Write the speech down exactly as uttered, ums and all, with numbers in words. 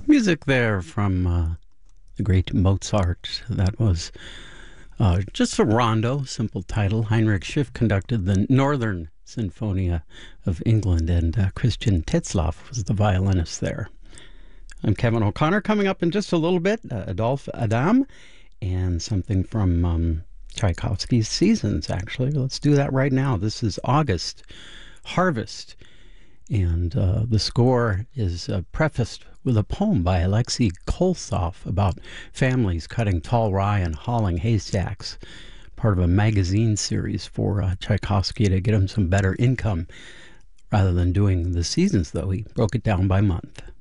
Music there from uh, the great Mozart. That was uh, just a rondo, simple title. Heinrich Schiff conducted the Northern Sinfonia of England, and uh, Christian Tetzlaff was the violinist there. I'm Kevin O'Connor. Coming up in just a little bit, uh, Adolphe Adam, and something from um, Tchaikovsky's Seasons, actually. Let's do that right now. This is August, Harvest, and uh, the score is uh, prefaced with a poem by Alexei Koltsov about families cutting tall rye and hauling haystacks, part of a magazine series for uh, Tchaikovsky to get him some better income. Rather than doing the seasons, though, he broke it down by month.